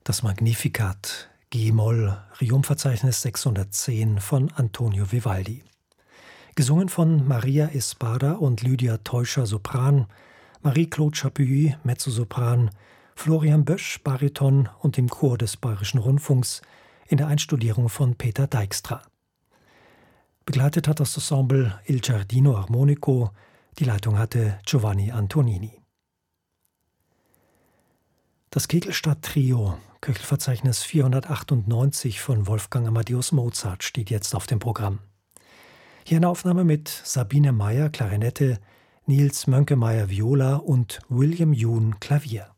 Das Magnificat, G-Moll, Requiem-Verzeichnis 610 von Antonio Vivaldi. Gesungen von Maria Espada und Lydia Teuscher Sopran, Marie-Claude Chapuis Mezzosopran, Florian Bösch Bariton und im Chor des Bayerischen Rundfunks in der Einstudierung von Peter Dijkstra. Begleitet hat das Ensemble Il Giardino Armonico, die Leitung hatte Giovanni Antonini. Das Kegelstadt-Trio, Köchelverzeichnis 498 von Wolfgang Amadeus Mozart, steht jetzt auf dem Programm. Hier eine Aufnahme mit Sabine Meyer Klarinette, Nils Mönkemeyer Viola und William Yoon Klavier.